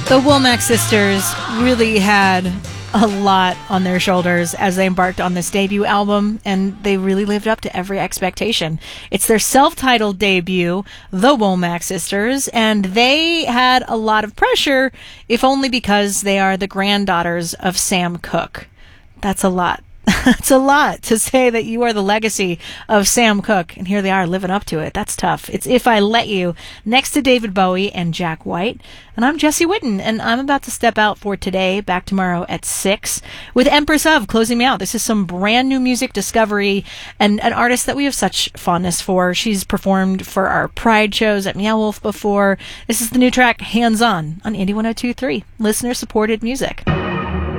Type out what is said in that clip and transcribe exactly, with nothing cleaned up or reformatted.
The Womack sisters really had a lot on their shoulders as they embarked on this debut album, and they really lived up to every expectation. It's their self-titled debut, The Womack Sisters, and they had a lot of pressure, if only because they are the granddaughters of Sam Cooke. That's a lot. It's a lot to say that you are the legacy of Sam Cooke, and here they are living up to it. That's tough. It's If I Let You, next to David Bowie and Jack White. And I'm Jessie Whitten, and I'm about to step out for today, back tomorrow at six, with Empress of closing me out. This is some brand new music discovery, and an artist that we have such fondness for. She's performed for our Pride shows at Meow Wolf before. This is the new track, Hands On, on Indie one oh two point three, listener-supported music.